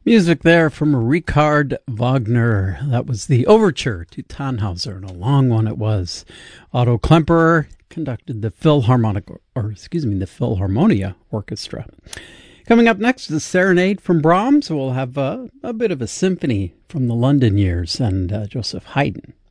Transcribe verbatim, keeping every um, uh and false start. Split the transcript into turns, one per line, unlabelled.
Music there from Richard Wagner. That was the overture to Tannhauser, and a long one it was. Otto Klemperer conducted the Philharmonic, or excuse me, the Philharmonia Orchestra. Coming up next is a serenade from Brahms. We'll have a, a bit of a symphony from the London years and uh, Joseph Haydn.